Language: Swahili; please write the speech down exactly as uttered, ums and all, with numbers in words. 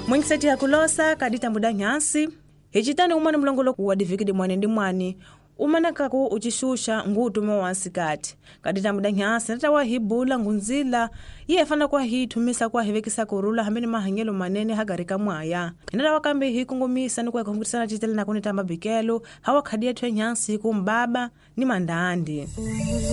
Mwengiseti ya kulosa kadita muda nyasi. Hichitani umani mlongolo kuwa divikidi mwani ndi mwani. Umanaka ku uchishusha ngutu mwa wansikati. Kadita muda nyasi nata wa hibula ngunzila. Iye fana kwa hii tumisa kwa hivekisa kurula hambini mahangelo manene hagarika mwaya. Nata wakambi hii kungumisa ni kwa kumbutisana chitele na kunitamba bikelo. Hawa kadia tuwe nyasi kumbaba ni mandandi.